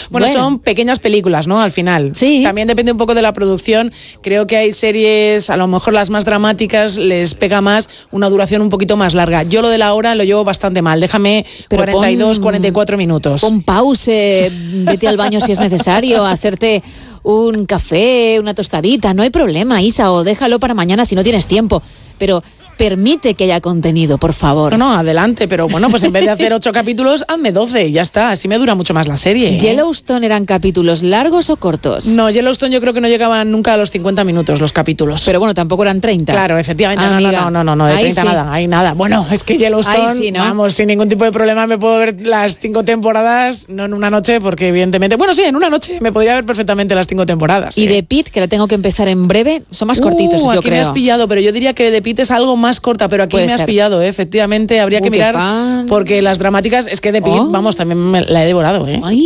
Bueno, son pequeñas películas, ¿no? Al final. Sí. También depende un poco de la producción. Creo que hay series, a lo mejor las más dramáticas, les pega más una duración un poquito más larga. Yo lo de la hora lo llevo bastante mal. Déjame 44 minutos. Pon pause, vete al baño si es necesario, hacerte un café, una tostadita, no hay problema, Isa, o déjalo para mañana si no tienes tiempo, pero permite que haya contenido, por favor. No, adelante, pero bueno, pues en vez de hacer 8 capítulos, hazme 12 y ya está, así me dura mucho más la serie. ¿Yellowstone eran capítulos largos o cortos? No, Yellowstone yo creo que no llegaban nunca a los 50 minutos los capítulos. Pero bueno, tampoco eran 30. Claro, efectivamente, no, de 30 sí. nada, hay nada. Bueno, es que Yellowstone, sí, ¿no? vamos, sin ningún tipo de problema me puedo ver las 5 temporadas, no en una noche, porque evidentemente, bueno, sí, en una noche me podría ver perfectamente las 5 temporadas. Y The Pitt, que la tengo que empezar en breve, son más cortitos, yo aquí creo. Me has pillado, pero yo diría que The Pitt es algo más corta, pero aquí me has pillado, efectivamente, habría que mirar, porque las dramáticas, es que The Pitt, vamos, también la he devorado,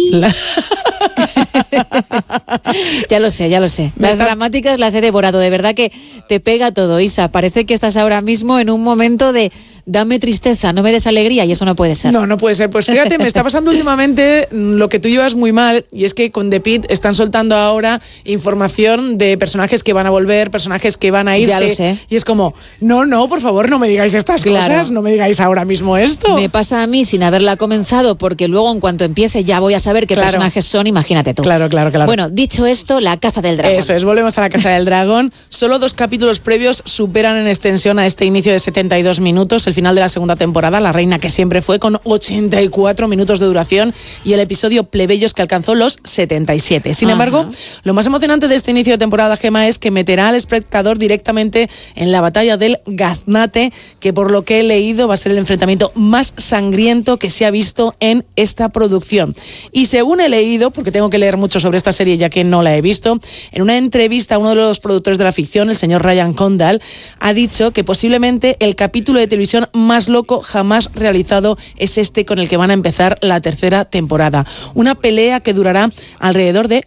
Ya lo sé. Las dramáticas las he devorado, de verdad que te pega todo, Isa. Parece que estás ahora mismo en un momento de dame tristeza, no me des alegría, y eso no puede ser. No puede ser. Pues fíjate, me está pasando últimamente lo que tú llevas muy mal, y es que con The Pitt están soltando ahora información de personajes que van a volver, personajes que van a irse. Ya lo sé. Y es como, no, por favor, no me digáis estas cosas, no me digáis ahora mismo esto. Me pasa a mí sin haberla comenzado, porque luego en cuanto empiece ya voy a saber qué personajes son, imagínate tú. Claro. Bueno, dicho esto, La Casa del Dragón. Eso es, volvemos a La Casa del Dragón. Solo 2 capítulos previos superan en extensión a este inicio de 72 minutos, el final de la segunda temporada, La Reina que siempre fue, con 84 minutos de duración, y el episodio Plebeyos, que alcanzó los 77. Sin embargo, lo más emocionante de este inicio de temporada, Gemma, es que meterá al espectador directamente en la batalla del Gaznate, que por lo que he leído va a ser el enfrentamiento más sangriento que se ha visto en esta producción. Y según he leído, porque tengo que leer mucho sobre esta serie ya que no la he visto, en una entrevista a uno de los productores de la ficción, el señor Ryan Condal, ha dicho que posiblemente el capítulo de televisión más loco jamás realizado es este con el que van a empezar la tercera temporada. Una pelea que durará alrededor de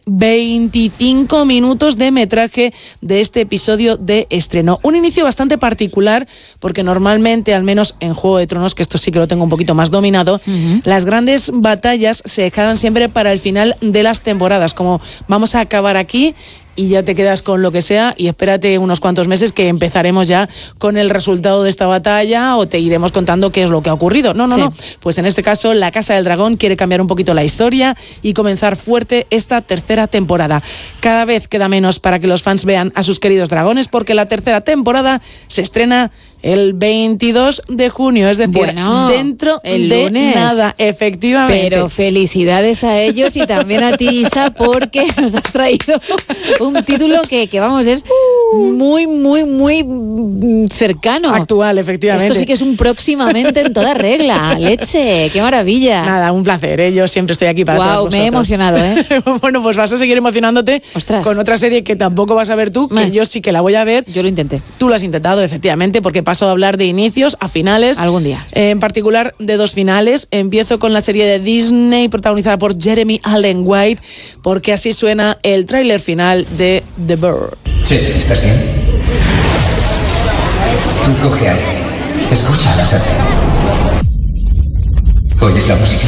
25 minutos de metraje de este episodio de estreno. Un inicio bastante particular, porque normalmente, al menos en Juego de Tronos, que esto sí que lo tengo un poquito más dominado, las grandes batallas se dejaban siempre para el final de las temporadas, como vamos a acabar aquí y ya te quedas con lo que sea y espérate unos cuantos meses que empezaremos ya con el resultado de esta batalla o te iremos contando qué es lo que ha ocurrido. No. Pues en este caso La Casa del Dragón quiere cambiar un poquito la historia y comenzar fuerte esta tercera temporada. Cada vez queda menos para que los fans vean a sus queridos dragones, porque la tercera temporada se estrena el 22 de junio, es decir, dentro de lunes. Nada, efectivamente. Pero felicidades a ellos y también a ti, Isa, porque nos has traído un título que vamos, es muy, muy, muy cercano. Actual, efectivamente. Esto sí que es un próximamente en toda regla. Leche, qué maravilla. Nada, un placer, Yo siempre estoy aquí para todos vosotros. Me he emocionado, Bueno, pues vas a seguir emocionándote con otra serie que tampoco vas a ver tú, que yo sí que la voy a ver. Yo lo intenté. Tú lo has intentado, efectivamente, porque paso a hablar de inicios a finales. Algún día. En particular de 2 finales. Empiezo con la serie de Disney protagonizada por Jeremy Allen White, porque así suena el tráiler final de The Bird. Che, ¿estás bien? Tú coge aire. Escucha la sartén. ¿Oyes la música?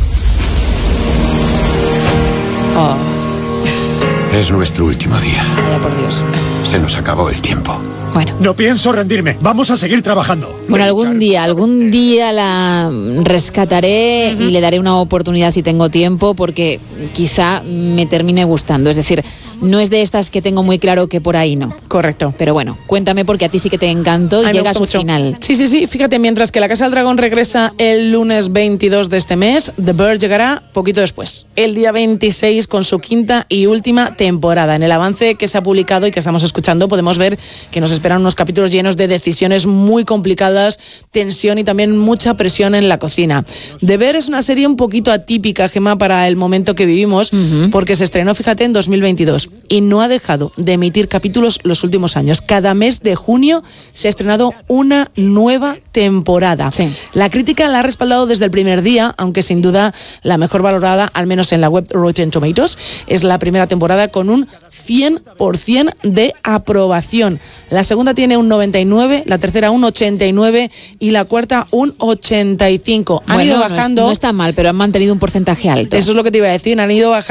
Es nuestro último día. Vaya por Dios. Se nos acabó el tiempo. Bueno. No pienso rendirme. Vamos a seguir trabajando. Bueno, algún día la rescataré y le daré una oportunidad si tengo tiempo, porque quizá me termine gustando. Es decir, no es de estas que tengo muy claro que por ahí no. Correcto. Pero bueno, cuéntame, porque a ti sí que te encantó y llega a su final. Sí. Fíjate, mientras que La Casa del Dragón regresa el lunes 22 de este mes, The Bird llegará poquito después, el día 26, con su 5ª y última temporada. En el avance que se ha publicado y que estamos escuchando podemos ver que nos esperan unos capítulos llenos de decisiones muy complicadas, tensión y también mucha presión en la cocina. The Bear es una serie un poquito atípica, Gemma, para el momento que vivimos, porque se estrenó, fíjate, en 2022 y no ha dejado de emitir capítulos los últimos años. Cada mes de junio se ha estrenado una nueva temporada. Sí. La crítica la ha respaldado desde el primer día, aunque sin duda la mejor valorada, al menos en la web Rotten Tomatoes, es la primera temporada con un 100% de aprobación. La segunda tiene un 99, la tercera un 89 y la cuarta un 85. Han ido bajando. No está mal, pero han mantenido un porcentaje alto. Eso es lo que te iba a decir, han ido bajando